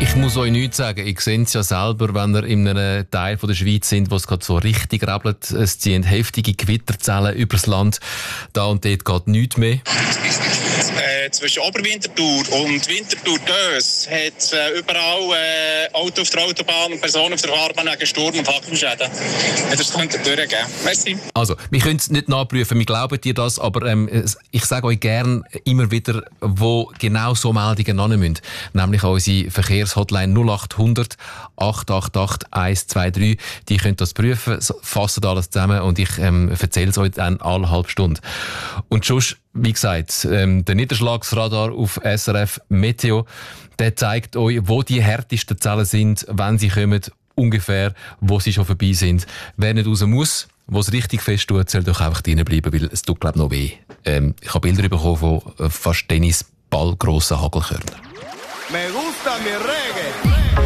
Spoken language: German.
Ich muss euch nichts sagen. Ich sehe es ja selber, wenn ihr in einem Teil der Schweiz sind, wo es gerade so richtig rabbelt. Es ziehen heftige Gewitterzellen übers Land. Da und dort geht nichts mehr. Zwischen Oberwinterthur und Winterthur-Dös hat es überall Auto auf der Autobahn und Personen auf der Fahrbahn wegen Sturm- und Hagelschaden. Das könnte durchgehen. Merci. Also, wir können es nicht nachprüfen, wir glauben dir das, aber ich sage euch gerne immer wieder, wo genau so Meldungen ran müssen. Nämlich unsere Verkehrshotline 0800 888 123. Die könnt das prüfen, fassen alles zusammen und ich erzähle es euch dann alle halbe Stunde. Und sonst, wie gesagt, der Niederschlagsradar auf SRF Meteo, der zeigt euch, wo die härtesten Zellen sind, wenn sie kommen, ungefähr, wo sie schon vorbei sind. Wer nicht raus muss, wo es richtig fest tut, soll doch einfach drinnen bleiben, weil es tut, glaube ich, noch weh. Ich habe Bilder bekommen von fast Tennisballgrossen Hagelkörnern. Me gusta mi reggae.